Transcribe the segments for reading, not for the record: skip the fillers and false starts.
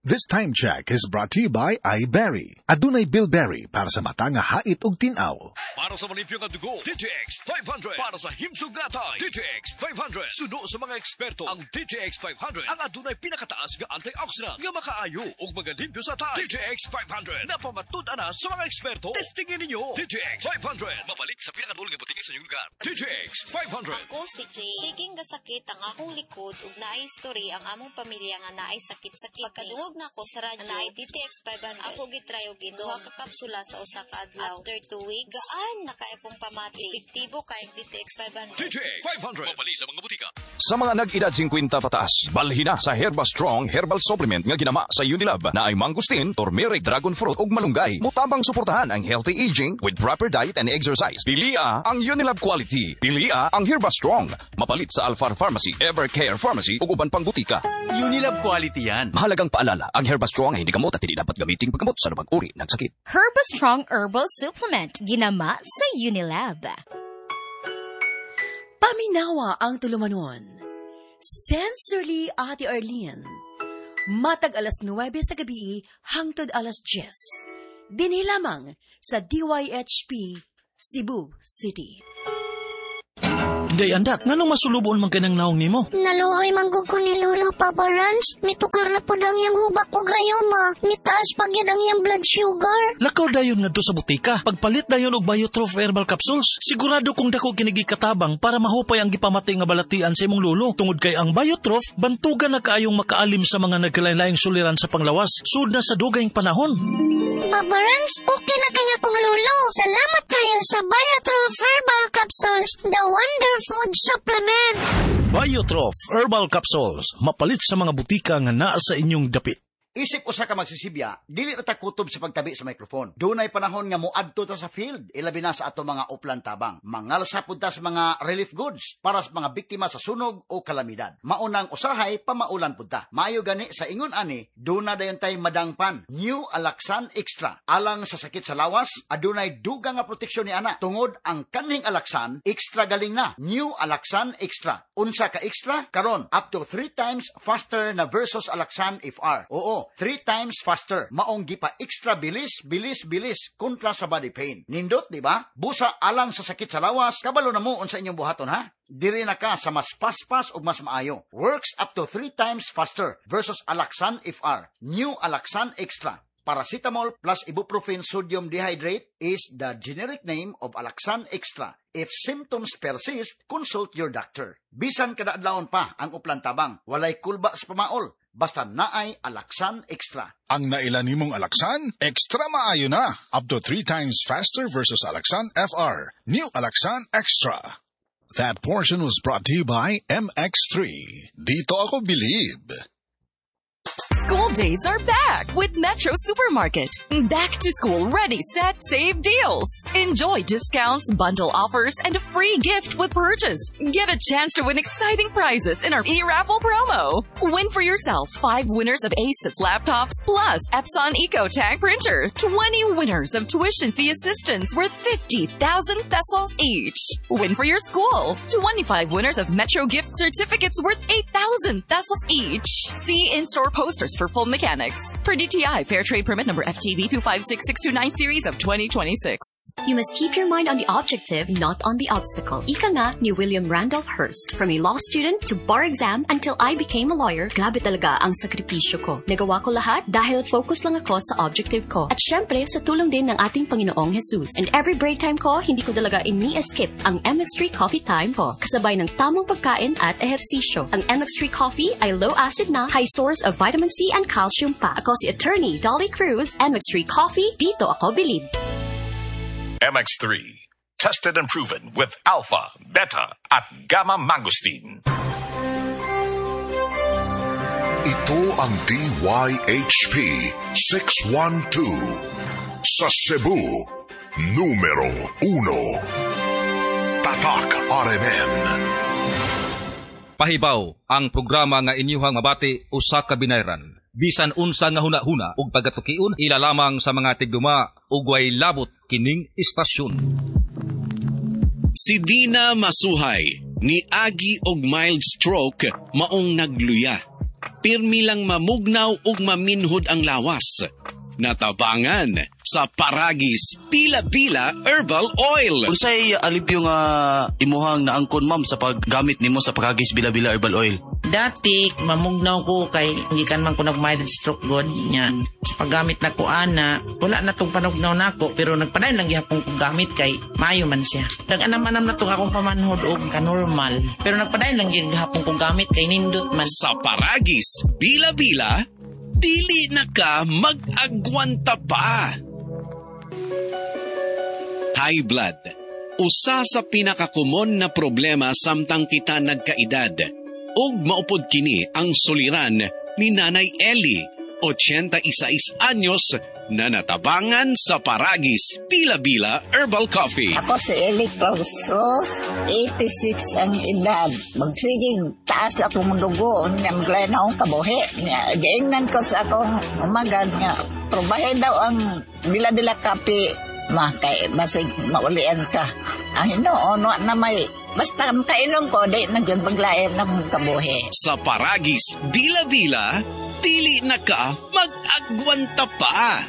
This time check is brought to you by iBerry. Adunay Bilberry para sa mata nga hait ug tin-aw. Para sa malimpyo nga dugo, DTX 500. Para sa himsog gatay, DTX 500. Sudo sa mga eksperto, ang DTX 500 ang adunay pinakataas nga antioxidant nga makaayo ug magalimpyo sa tay. DTX 500 napamatud ana sa mga eksperto. Testingin ninyo. DTX 500 mapalit sa pinakadulong nga butika sa inyong lugar. DTX 500. Ako si Jay. Siging gasakit ang akong likod ug naay history ang among pamilya nga naay sakit-sakit. Pagkadungog na ko sa radyo naay DTX 500. Ako gitry og duha ka kapsula sa usa ka adlaw. After 2 weeks, gaan na kay akong pamati. Epektibo kay DTX 500. DTX 500 mapalit sa mga butika. Sa mga nag-edad 50 pataas, balhin na sa Herba Strong Herbal Supplement nga ginama sa Unilab na ay mangustin, turmeric, dragon fruit ug malunggay. Mutabang suportahan ang healthy aging with proper diet and exercise. Pilia ang Unilab quality. Pilia ang Herba Strong. Mapalit sa Alfar Pharmacy, Evercare Pharmacy ug uban pang butika. Unilab quality yan. Mahalagang paalala, ang Herba Strong ay hindi gamot at hindi dapat gamitin paggamot sa anumang uri ng sakit. Herba Strong Herbal Supplement, ginama sa Unilab. Paminawa ang tulumanon. Sensorily, Ate Arlene. Matag alas 9 sa gabi hangtod alas 10. Dinhi lamang sa DYHP, Cebu City. Day andak, nganong masulubon man kanang naong nimo? Naluoy manggug ko ni Lolo Papa Ranch. Mitukar na po ang iyang hubak ko gayoma. Mitaas pag yan ang iyang blood sugar. Lakaw dayon nga do sa butika. Pagpalit dayon og Biotroph Herbal Capsules. Sigurado kung dako kinigi katabang para mahupay ang gipamati nga balatian sa imong lolo. Tungod kay ang Biotroph, bantugan na kaayong makaalim sa mga nagkalain-laing suliran sa panglawas. Sud na sa dugayng panahon. Papa Ranch, okay na kaya kong lolo. Salamat kayo sa Biotroph Herbal Capsules. The Wonder Food Supplement. Biotroph Herbal Capsules. Mapalit sa mga butika nga naa sa inyong dapit. Isip usa ka magsisibya, dili ta kutob sa pagtabi sa microphone. Dunay panahon nga moadto ta sa field, ilabi na sa ato mga uplan tabang. Mangalsa pud ta sa mga relief goods para sa mga biktima sa sunog o kalamidad. Maunang usahay pamaulan pud ta. Maayo gani sa ingon ani, duna dayon tay madangpan. New Alaxan Extra. Alang sa sakit sa lawas, adunay dugang nga proteksyon ni ana. Tungod ang kaning Alaxan, extra galing na. New Alaxan Extra. Unsa ka extra? Karon up to 3 times faster na versus Alaxan FR. Oo, 3 times faster. Maong gipa extra bilis kontra sa body pain. Nindot, di ba? Busa alang sa sakit sa lawas, kabalo na mo unsa inyong buhaton ha? Diri na ka sa mas paspas ug mas maayo. Works up to 3 times faster versus Alaxan FR. New Alaxan Extra. Paracetamol plus ibuprofen sodium dehydrate is the generic name of Alaxan Extra. If symptoms persist, consult your doctor. Bisan kada adlawon pa ang uplan tabang, walay kulba sa pamaol. Basta naay Alaxan Extra. Ang naila nimong Alaxan, extra maayo na. Up to 3 times faster versus Alaxan FR. New Alaxan Extra. That portion was brought to you by MX3. Dito ako believe. School days are back with Metro Supermarket. Back to school, ready, set, save deals. Enjoy discounts, bundle offers, and a free gift with purchase. Get a chance to win exciting prizes in our e-raffle promo. Win for yourself 5 winners of Asus laptops plus Epson EcoTank printer. 20 winners of tuition fee assistance worth 50,000 pesos each. Win for your school 25 winners of Metro gift certificates worth 8,000 pesos each. See in-store posters for full mechanics. Per DTI Fair Trade Permit number FTB 256629 series of 2026. You must keep your mind on the objective, not on the obstacle. Ika nga ni William Randolph Hearst. From a law student to bar exam until I became a lawyer, grabe talaga ang sakripisyo ko. Nagawa ko lahat dahil focus lang ako sa objective ko. At syempre, sa tulong din ng ating Panginoong Jesus. And every break time ko, hindi ko talaga ini-skip ang MX3 coffee time ko. Kasabay ng tamang pagkain at ehersisyo. Ang MX3 coffee ay low acid na, high source of vitamin C and calcium pa. Ako si Attorney Dolly Cruz, MX3 Coffee, dito ako bilib. MX3. Tested and proven with alpha, beta, at gamma mangosteen. Ito ang DYHP 612 sa Cebu, numero 1. Tatak RMN. Pahibaw ang programa nga inyuhang mabati usa ka binayran. Bisan unsa nga hunahuna ug pagatukiun ilalamang sa mga tigduma ug way labot kining istasyon. Si Dina Masuhay ni agi og mild stroke maong nagluya. pirmi lang mamugnaw ug maminhod ang lawas. Natabangan sa Paragis Bila-Bila Herbal Oil. Unsay alipyo nga imuhang naangkon ma'am sa paggamit nimo sa Paragis Bila-Bila Herbal Oil? Dati, mamugnaw ko kay gikan man ko nag-mild stroke god niya. Sa paggamit na ko ana, wala na tong panugnaw na ako, pero nagpadayon lang gihapon kong gamit kay maayo man siya. Nag-anam-anam na tong akong pamanhod og ka-normal, pero nagpadayon lang gihapon kong gamit kay nindot man. Sa Paragis Bila-Bila, dili na ka mag-agwanta pa. High blood, usa sa pinakakumon na problema samtang kita nagkaedad. Og maupod kini ang suliran ni Nanay Ellie, 86 anyos, na natabangan sa Paragis Bila-Bila Herbal Coffee. Ako si Ellie Clausos, 86 ang edad. Magsiging taas akong dugo, niya maglayan akong kabuhi. Gaingnan ko sa akong umagan niya. Probahe daw ang Bila-Bila Coffee, kay basig maulian ka. Hinoon na may basta kainom ko, di nagyan maglayan ng kabuhi. Sa Paragis Bila-Bila, dili na ka mag-agwanta pa.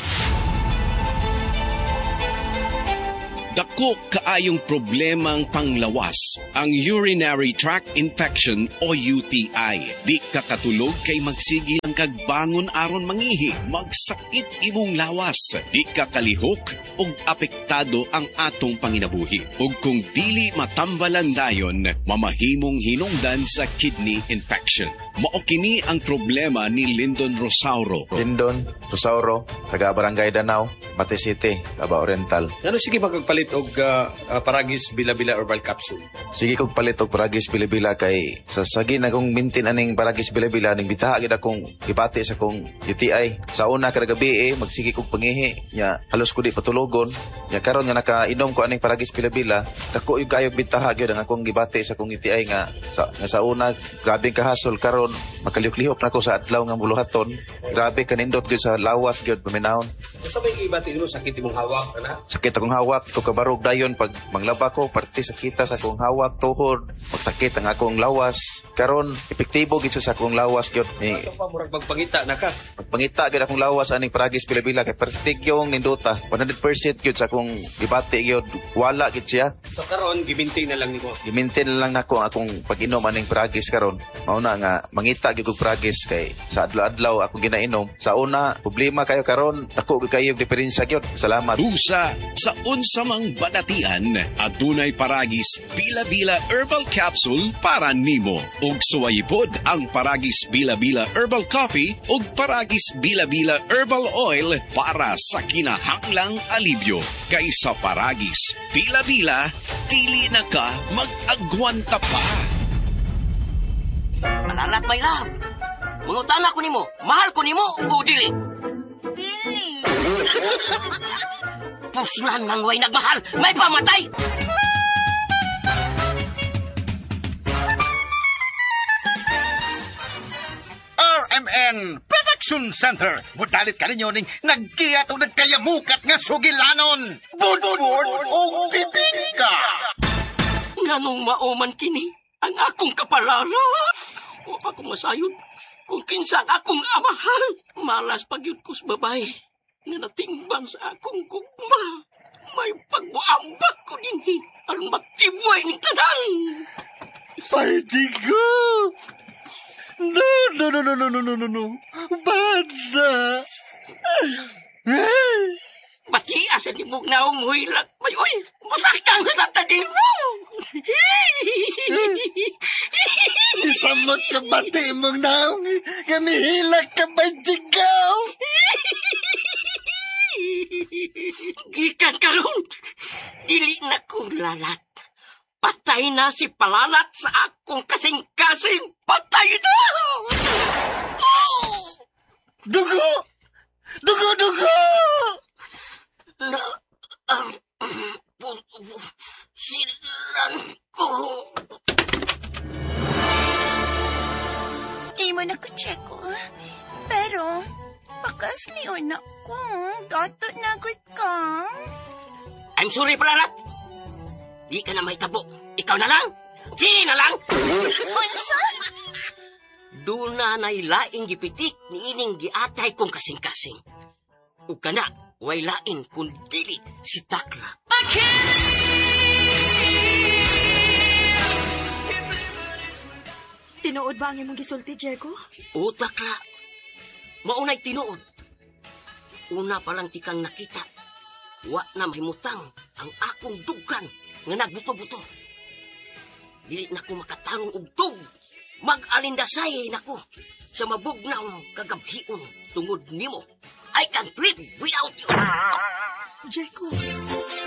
Dako kaayong problemang panglawas ang urinary tract infection o UTI. Di ka katulog kay magsigi lang kagbangon aron mangihi, magsakit imong lawas. Di ka kalihok ug apektado ang atong panginabuhi. Ug kung dili matambalan dayon, mamahimong hinungdan sa kidney infection. Mao kini ang problema ni Lyndon Rosauro. Lyndon Rosauro, taga Barangay Danau, Mate City, Aba Oriental. Ano sige magpalit og Paragis Bila-Bila Herbal Capsule? Sige kog palit og Paragis Bila-Bila kay sa sagi na kong mintin aning Paragis Bila-Bila ning bitaha gid akong gipati sa kong UTI. Sa una kada gabi magsigi kog pangihi nya halos ko di patulogon. Nya karon nga nakainom ko aning Paragis Bila-Bila, dako yung kayog bitaha gyud ang akong gibati sa kong UTI nga sa una grabe kahasol karon makalihok-lihok na ko sa adlaw nga buluhaton. Grabe kanindot gyud sa lawas gyud paminahon. Sa may ibati mo sakit imong hawak ana? Sakit akong hawak ko kabarog dayon pag manglaba ko parte sakita sa akong hawak tuhod, magsakit ang akong lawas. Karon epektibo gid sa akong lawas gyud. Ato pa murag magpangita na ka. Magpangita gyud akong lawas aning Paragis Bila-Bila kay pertig yung nindota. 100% gyud sa akong gibati gyud. Wala gid siya. So karon gimintin na lang nimo. Gimintin na lang nako akong pag-inom aning Paragis karon. Mao na nga mangita gyud og Paragis kay sa adlaw-adlaw ako ginainom. Sa una problema kayo karon dako kayo diferensya gyud. Salamat. Usa sa unsa mang badatian, adunay Paragis Bila-Bila Herbal Capsule para nimo. Ug suwayipod ang Paragis Bila-Bila Herbal Coffee ug Paragis Bila-Bila Herbal Oil para sa kinahanglang alibyo. Kay sa Paragis Bila-Bila, dili na ka mag-agwanta pa. Alalat, my love. Mangutana ko nimo, mahal ko nimo o dili? Dili. Puslan ng way nagmahal, may pamatay! RMN Production Center. Budalit ka ninyo ning nagkiyat o nagkayamukat nga sugilanon. Budbud o bibingka. Nganong mauman kini ang akong kapalaran. O akong masayod kung kinsa akong amahan. Malas pagyud ko sa babae nga natingban sa akong gugma. May pagbuambak ko dinhi aron magtibuay ni tanan. Paidigo. No. Bada. Batias sa timog na umuhilat. Mayoy, masaktan na sa tadim mo. Isamot ka bati mong naong. Gamihilak ka ba, Jigaw? Gikan karon, dili na kong lalat. Patay na si Palalat sa akong kasing-kasing. Patay na! Dugo! Na, silan ko. Di mo na ko check ko. Pero, bakas liyon ako. Gato na agad ka. I'm sorry, Palalat. Di ka na may tabo. Ikaw na lang. Sige na lang. Unsa? Duna na'y laing gipitik ni ining giatay kong kasing-kasing. Ug kana, way lain kung dili si Takla. Tinuod ba ang imong gisulti, Jericho? O, Takla. Maunay tinuod. Una pa lang tikang nakita. Wa na mahimutang ang akong dugan nga nagbuto-buto. Dili na ko makatarong og tug. Mag-alindasay na ko sa mabugnaw kagabhion tungod nimo. I can't live without you. Jericho.